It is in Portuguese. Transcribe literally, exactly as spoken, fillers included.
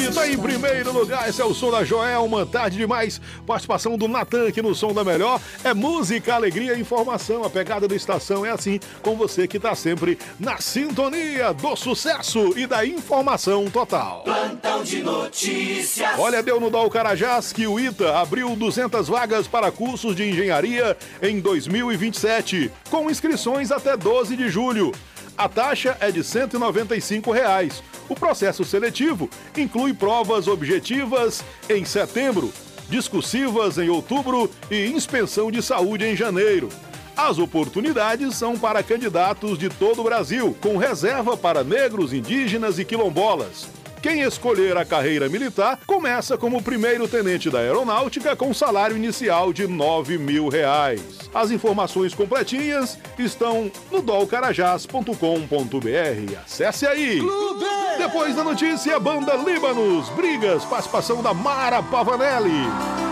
Tá em primeiro lugar, esse é o som da Joelma, tarde demais. Participação do Natan aqui no Som da Melhor. É música, alegria e informação. A pegada da estação é assim, com você que tá sempre na sintonia do sucesso e da informação total. Plantão de notícias. Olha, deu no Dol Carajás que o I T A abriu duzentas vagas para cursos de engenharia em dois mil e vinte e sete, com inscrições até doze de julho. A taxa é de cento e noventa e cinco reais. O processo seletivo inclui provas objetivas em setembro, discursivas em outubro e inspeção de saúde em janeiro. As oportunidades são para candidatos de todo o Brasil, com reserva para negros, indígenas e quilombolas. Quem escolher a carreira militar começa como primeiro tenente da aeronáutica com salário inicial de nove mil reais. As informações completinhas estão no dol carajás ponto com ponto b r. Acesse aí! Clube! Depois da notícia, banda Líbanos, brigas, participação da Mara Pavanelli.